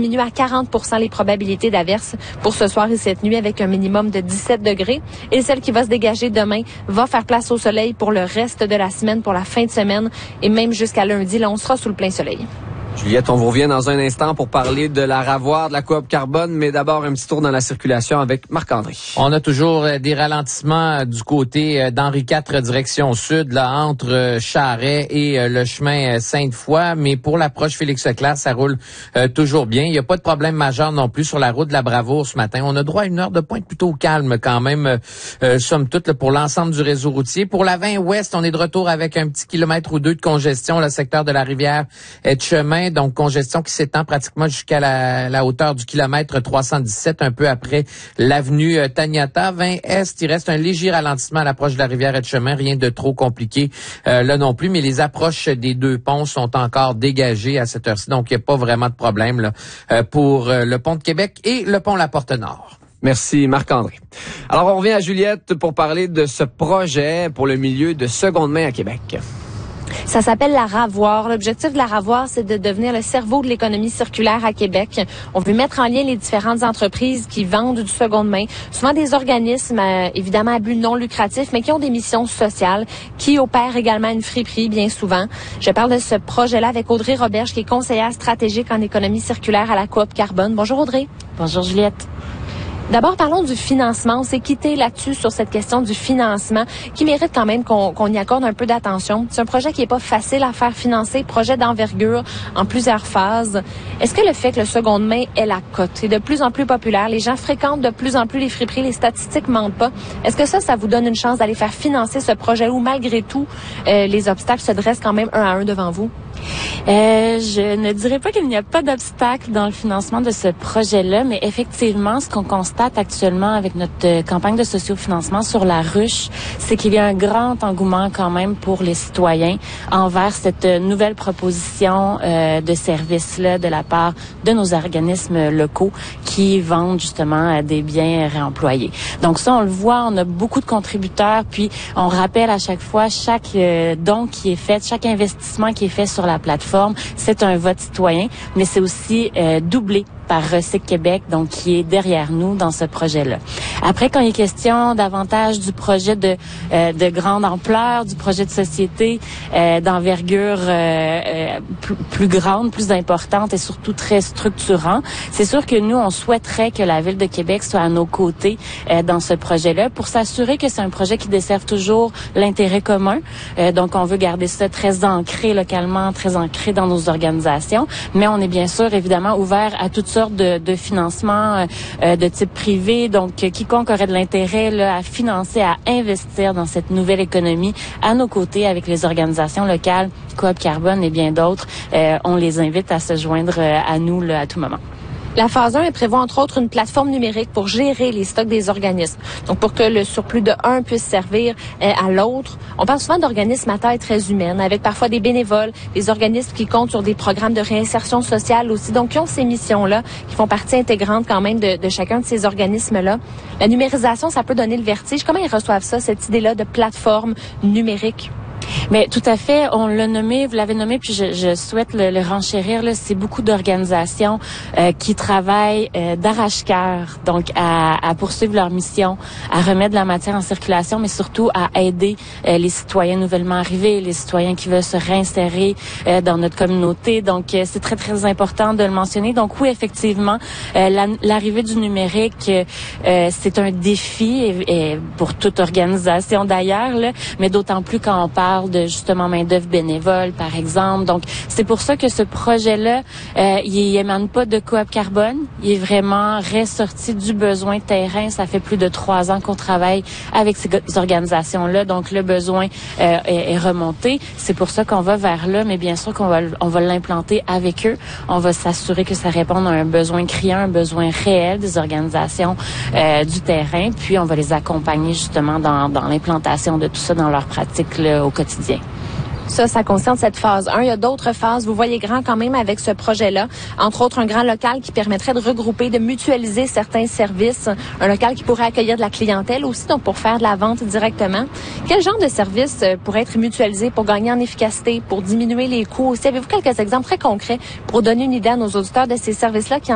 diminue à 40% les probabilités d'averses pour ce soir et cette nuit avec un minimum de 17 degrés. Et celle qui va se dégager demain va faire place au soleil pour le reste de la semaine, pour la fin de semaine et même jusqu'à lundi. Là, on sera sous le plein soleil. Juliette, on vous revient dans un instant pour parler de la Ravoire, de la coop carbone, mais d'abord un petit tour dans la circulation avec Marc-André. On a toujours des ralentissements du côté d'Henri IV direction sud, là entre Charest et le chemin Sainte-Foy, mais pour l'approche Félix-Leclerc, ça roule toujours bien. Il n'y a pas de problème majeur non plus sur la route de la Bravoure ce matin. On a droit à une heure de pointe plutôt calme quand même, somme toute, là, pour l'ensemble du réseau routier. Pour la 20 Ouest, on est de retour avec un petit kilomètre ou deux de congestion, le secteur de la rivière Etchemin. Donc, congestion qui s'étend pratiquement jusqu'à la hauteur du kilomètre 317, un peu après l'avenue Taniata. 20 Est, il reste un léger ralentissement à l'approche de la rivière Etchemin, rien de trop compliqué là non plus, mais les approches des deux ponts sont encore dégagées à cette heure-ci, donc il n'y a pas vraiment de problème là, pour le pont de Québec et le pont La Porte-Nord. Merci Marc-André. Alors, on revient à Juliette pour parler de ce projet pour le milieu de seconde main à Québec. Ça s'appelle la Ravoire. L'objectif de la Ravoire, c'est de devenir le cerveau de l'économie circulaire à Québec. On veut mettre en lien les différentes entreprises qui vendent du seconde main, souvent des organismes évidemment à but non lucratif, mais qui ont des missions sociales, qui opèrent également une friperie bien souvent. Je parle de ce projet-là avec Audrey Roberge, qui est conseillère stratégique en économie circulaire à la coop carbone. Bonjour Audrey. Bonjour Juliette. D'abord, parlons du financement. On s'est quitté là-dessus sur cette question du financement qui mérite quand même qu'on y accorde un peu d'attention. C'est un projet qui est pas facile à faire financer, projet d'envergure en plusieurs phases. Est-ce que le fait que le seconde main est la cote est de plus en plus populaire, les gens fréquentent de plus en plus les friperies, les statistiques mentent pas. Est-ce que ça vous donne une chance d'aller faire financer ce projet où malgré tout, les obstacles se dressent quand même un à un devant vous? Je ne dirais pas qu'il n'y a pas d'obstacle dans le financement de ce projet-là, mais effectivement, ce qu'on constate actuellement avec notre campagne de sociofinancement sur la ruche, c'est qu'il y a un grand engouement quand même pour les citoyens envers cette nouvelle proposition de service-là de la part de nos organismes locaux qui vendent justement des biens réemployés. Donc ça, on le voit, on a beaucoup de contributeurs, puis on rappelle à chaque fois chaque don qui est fait, chaque investissement qui est fait sur la plateforme, c'est un vote citoyen, mais c'est aussi doublé par Recycle Québec, donc qui est derrière nous dans ce projet-là. Après, quand il est question davantage du projet de grande ampleur, du projet de société d'envergure plus grande, plus importante et surtout très structurant, c'est sûr que nous, on souhaiterait que la Ville de Québec soit à nos côtés dans ce projet-là pour s'assurer que c'est un projet qui desserve toujours l'intérêt commun. Donc, on veut garder ça très ancré localement, très ancré dans nos organisations, mais on est bien sûr, évidemment, ouvert à toutes sortes de financement de type privé. Donc, quiconque aurait de l'intérêt là, à financer, à investir dans cette nouvelle économie à nos côtés avec les organisations locales, Coop Carbone et bien d'autres, on les invite à se joindre à nous là, à tout moment. La phase 1, elle prévoit entre autres une plateforme numérique pour gérer les stocks des organismes. Donc, pour que le surplus de un puisse servir à l'autre. On parle souvent d'organismes à taille très humaine, avec parfois des bénévoles, des organismes qui comptent sur des programmes de réinsertion sociale aussi, donc qui ont ces missions-là, qui font partie intégrante quand même de chacun de ces organismes-là. La numérisation, ça peut donner le vertige. Comment ils reçoivent ça, cette idée-là de plateforme numérique? Mais tout à fait, on l'a nommé, vous l'avez nommé, puis je souhaite le renchérir. Là, c'est beaucoup d'organisations qui travaillent d'arrache-cœur, donc à poursuivre leur mission, à remettre de la matière en circulation, mais surtout à aider les citoyens nouvellement arrivés, les citoyens qui veulent se réinsérer dans notre communauté. Donc, c'est très, très important de le mentionner. Donc, oui, effectivement, l'arrivée du numérique, c'est un défi et pour toute organisation d'ailleurs, là, mais d'autant plus quand on parle de justement main-d'œuvre bénévole, par exemple. Donc, c'est pour ça que ce projet-là, il émane pas de Coop Carbone. Il est vraiment ressorti du besoin terrain. Ça fait plus de 3 ans qu'on travaille avec ces organisations-là. Donc, le besoin est remonté. C'est pour ça qu'on va vers là, mais bien sûr qu'on va l'implanter avec eux. On va s'assurer que ça réponde à un besoin criant, un besoin réel des organisations du terrain. Puis, on va les accompagner justement dans l'implantation de tout ça dans leur pratique là, au quotidien. Ça concerne cette phase 1. Il y a d'autres phases. Vous voyez grand quand même avec ce projet-là. Entre autres, un grand local qui permettrait de regrouper, de mutualiser certains services. Un local qui pourrait accueillir de la clientèle aussi, donc pour faire de la vente directement. Quel genre de service pourrait être mutualisé pour gagner en efficacité, pour diminuer les coûts aussi? Avez-vous quelques exemples très concrets pour donner une idée à nos auditeurs de ces services-là qui